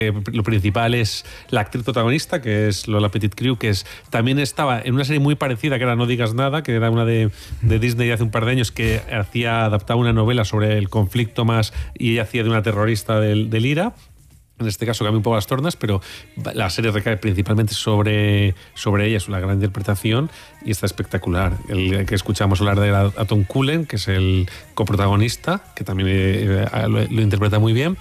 Lo principal es la actriz protagonista, que es Lola Petitcrew, también estaba en una serie muy parecida, que era No digas nada, que era una de Disney hace un par de años, que adaptaba una novela sobre el conflicto más, y ella hacía de una terrorista del IRA. En este caso cambia un poco las tornas, pero la serie recae principalmente sobre ella, es una gran interpretación y está espectacular. El que escuchamos hablar de a Tom Cullen, que es el coprotagonista, que también lo interpreta muy bien.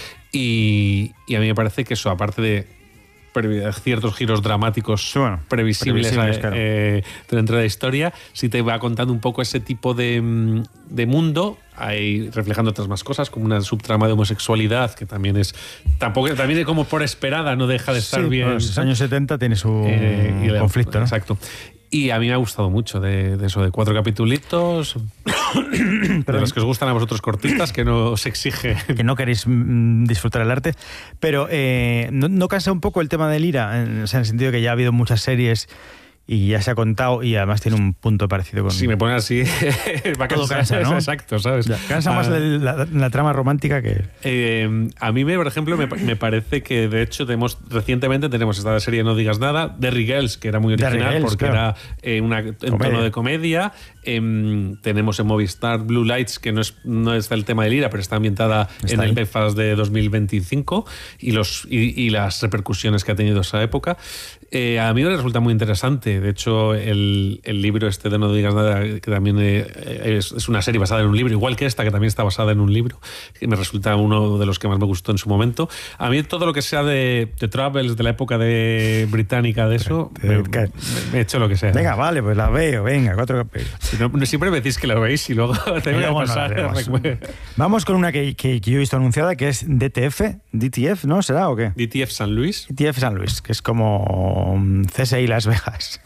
Y a mí me parece que eso, aparte de ciertos giros dramáticos previsibles claro, dentro de la historia, sí te va contando un poco ese tipo de mundo, ahí reflejando otras más cosas, como una subtrama de homosexualidad, que también es como por esperada, no deja de estar bien. En los años 70 tiene su conflicto, ¿no? Exacto. Y a mí me ha gustado mucho de eso, de 4 capitulitos, de los que os gustan a vosotros cortistas, que no os exige... Que no queréis disfrutar el arte. Pero ¿no cansa un poco el tema del IRA? O sea, en el sentido que ya ha habido muchas series y ya se ha contado, y además tiene un punto parecido con... Si me pones así, va a todo cansa, ¿no? Exacto, ¿sabes? Ya, cansa más la trama romántica que... a mí, por ejemplo, me parece que, de hecho, recientemente tenemos esta serie No digas nada, Derry Girls, que era muy original, porque claro, era en tono de comedia. Tenemos en Movistar Blue Lights, que no es el tema del IRA, pero está ambientada en el Belfast de 2025 y las repercusiones que ha tenido esa época. A mí me resulta muy interesante. De hecho, el libro este de No digas nada, que también es una serie basada en un libro, igual que esta, que también está basada en un libro, que me resulta uno de los que más me gustó en su momento. A mí todo lo que sea de Travels, de la época británica de eso, me he hecho lo que sea. Venga, vale, pues la veo, venga, 4 capítulos. Siempre me decís que lo veis y luego te voy a pasar. Vamos con una que yo he visto anunciada, que es DTF, ¿no? ¿Será o qué? DTF San Luis. DTF San Luis, que es como CSI Las Vegas.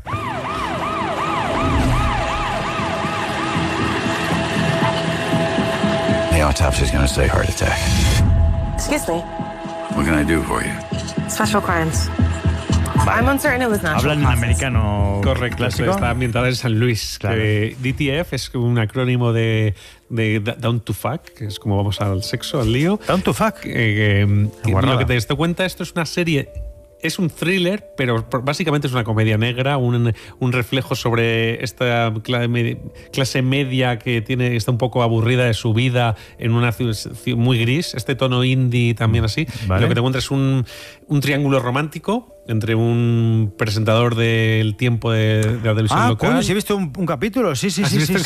The autopsy's gonna say heart attack. Excuse me. What can I do for you? Special crimes. I'm uncertain it was natural. Hablan en americano. Correcto, clásico. Está ambientada en San Luis. Claro. DTF es un acrónimo de Down to Fuck, que es como vamos al sexo, al lío. Down to Fuck. Lo que te das cuenta, esto es una serie... Es un thriller, pero básicamente es una comedia negra, un reflejo sobre esta clase media que está un poco aburrida de su vida en una ciudad muy gris, este tono indie también así. Vale. Lo que te encuentras es un triángulo romántico entre un presentador del tiempo de la televisión local. Coño, sí he visto un capítulo, sí.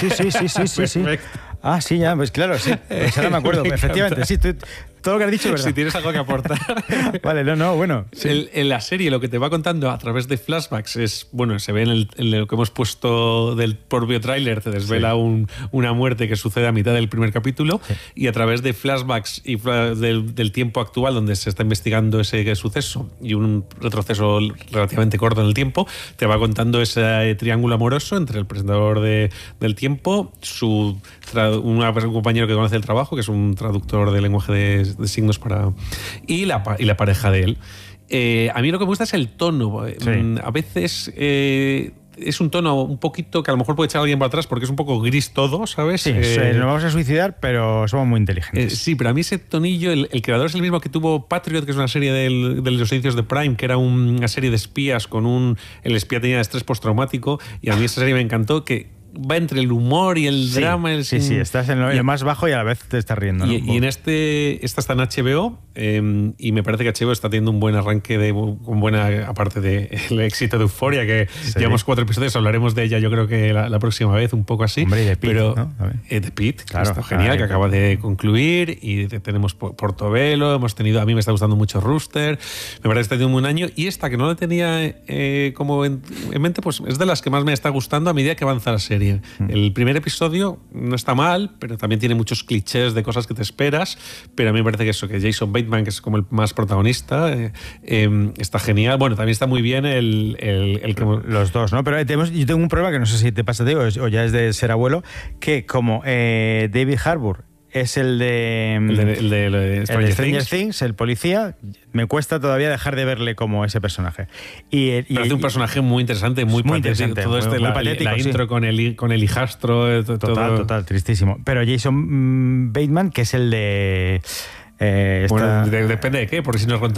Ah, sí, ya, pues claro, sí. Pues ahora me acuerdo, efectivamente, sí, todo lo que has dicho es verdad. Si tienes algo que aportar. Vale, bueno. Sí. En la serie lo que te va contando a través de flashbacks es, se ve en lo que hemos puesto del propio tráiler, te desvela una muerte que sucede a mitad del primer capítulo, y a través de flashbacks y del tiempo actual donde se está investigando ese suceso y un retroceso relativamente corto en el tiempo, te va contando ese triángulo amoroso entre el presentador del tiempo, un compañero que conoce el trabajo, que es un traductor de lenguaje de signos y la pareja de él. A mí lo que me gusta es el tono. Sí. A veces es un tono un poquito que a lo mejor puede echar a alguien para atrás porque es un poco gris todo, ¿sabes? Sí, nos vamos a suicidar, pero somos muy inteligentes. Sí, pero a mí ese tonillo, el creador es el mismo que tuvo Patriot, que es una serie de los inicios de Prime, que era una serie de espías el espía tenía estrés postraumático, y a mí esa serie me encantó, que va entre el humor y el drama. Sí, estás en lo más bajo y a la vez te estás riendo, ¿no? Y en esta está en HBO, y me parece que HBO está teniendo un buen arranque aparte del éxito de Euphoria, que llevamos 4 episodios, hablaremos de ella yo creo que la próxima vez, un poco así. Hombre, y de Pitt, pero ¿no? De Pitt, claro, está genial, que acaba de concluir, y tenemos Portobello, a mí me está gustando mucho Rooster, me parece que está teniendo un buen año, y esta que no la tenía como en mente, pues es de las que más me está gustando a medida que avanza la serie. El primer episodio no está mal, pero también tiene muchos clichés de cosas que te esperas, pero a mí me parece que Jason Bateman, que es como el más protagonista, está genial. Bueno, también está muy bien los dos, ¿no? Pero yo tengo un problema que no sé si te pasa a ti o ya es de ser abuelo, que como David Harbour es el de Stranger Things, el policía, me cuesta todavía dejar de verle como ese personaje. Parece un personaje muy interesante, muy interesante. Todo muy patético, la intro con el hijastro. Total, tristísimo. Pero Jason Bateman, que es el de Bueno, depende de qué, porque si nos